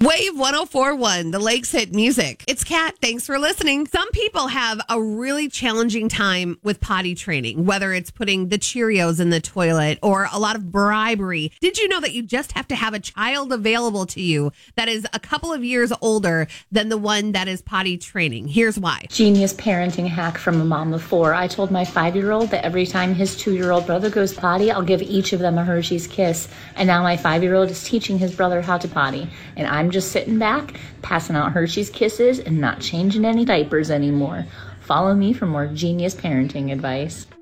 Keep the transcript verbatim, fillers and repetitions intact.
Wave one oh four point one, the Lakes Hit Music. It's Kat. Thanks for listening. Some people have a really challenging time with potty training, whether it's putting the Cheerios in the toilet or a lot of bribery. Did you know that you just have to have a child available to you that is a couple of years older than the one that is potty training? Here's why. Genius parenting hack from a mom of four. I told my five-year-old that every time his two-year-old brother goes potty, I'll give each of them a Hershey's Kiss. And now my five-year-old is teaching his brother how to potty. And I'm just sitting back, passing out Hershey's Kisses and not changing any diapers anymore. Follow me for more genius parenting advice.